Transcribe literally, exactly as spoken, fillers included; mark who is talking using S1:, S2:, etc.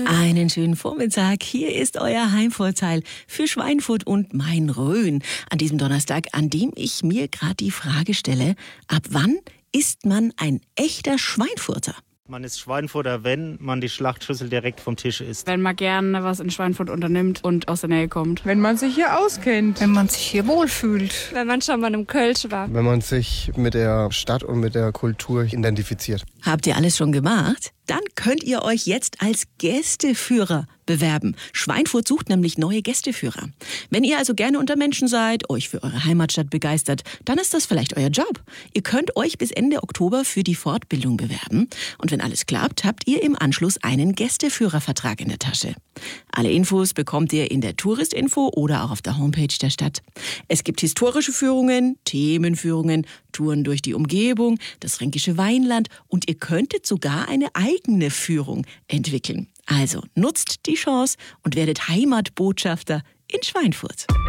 S1: Einen schönen Vormittag. Hier ist euer Heimvorteil für Schweinfurt und Main-Rhön. An diesem Donnerstag, an dem ich mir gerade die Frage stelle, ab wann ist man ein echter Schweinfurter?
S2: Man ist Schweinfurter, wenn man die Schlachtschüssel direkt vom Tisch isst.
S3: Wenn man gerne was in Schweinfurt unternimmt und aus der Nähe kommt.
S4: Wenn man sich hier auskennt.
S5: Wenn man sich hier wohlfühlt.
S6: Wenn man schon mal im Kölsch war.
S7: Wenn man sich mit der Stadt und mit der Kultur identifiziert.
S1: Habt ihr alles schon gemacht? Dann könnt ihr euch jetzt als Gästeführer bewerben. Schweinfurt sucht nämlich neue Gästeführer. Wenn ihr also gerne unter Menschen seid, euch für eure Heimatstadt begeistert, dann ist das vielleicht euer Job. Ihr könnt euch bis Ende Oktober für die Fortbildung bewerben. Und wenn alles klappt, habt ihr im Anschluss einen Gästeführervertrag in der Tasche. Alle Infos bekommt ihr in der Touristinfo oder auch auf der Homepage der Stadt. Es gibt historische Führungen, Themenführungen, Touren durch die Umgebung, das fränkische Weinland und ihr könntet sogar eine eigene Führung entwickeln. Also nutzt die Chance und werdet Heimatbotschafter in Schweinfurt.